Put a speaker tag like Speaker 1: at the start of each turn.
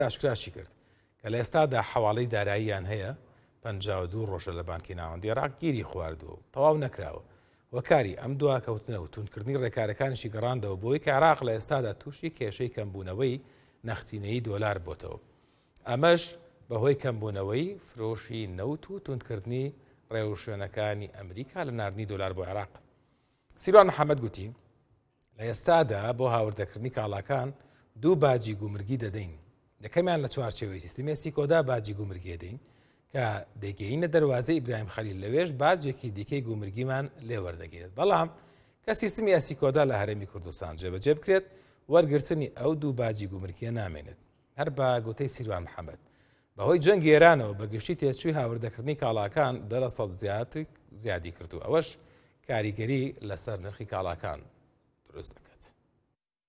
Speaker 1: ئاشکراشی کرد کە لە ئێستادا حواڵەی داراییان هەیە 52 ڕۆژە لە بانکی ناوەندی عێراق گیری خواردووە تەواو نەکراوە وەکاری ئەم دواکەوتنە و تونکردنی ڕێکارەکانیشی گەڕاندەوە بۆی کە عێراق لە ئێستادا تووشی کێشەی کەمبوونەوەی نەختینەیی دۆلار بۆتەوە ئەمەش بەهۆی کەمبوونەوەی فرۆشی نەوت و توندکردنی ڕێوشوێنەکانی ئەمریکا لە ناردنی دۆلار بۆ عێراق. سیروان محەممەد گوتی لە ئێستادا بۆ هاوردەکردنی کاڵاکان دوو باجی گومرگی دەدەین یەکەمیان لە چوارچێوەی سیستمی سیکۆدا باجی گومرگی دەین کە دەگەینە دەواازەی ئیبراهیم خەلیل لەوێش باجێکی دیکەی گومرگیمان لێوەردەگرێت بەڵام کە سیستمی ئەسیکۆدا لە هەرێمی کوردستان جێبەجێ بکرێت وەرگرتنی ئەو دوو باجی گومرگیە نامێنێت هەر بە گوتەی سیروان محەممەد بەهۆی جەنگ ئێرانەوە بەگشتی تێچووی هاوردەکردنی کاڵاکان 10% زیادی کردو ئەوەش کاریگەری لەسەر نرخی کاڵاکان دروست دەکات.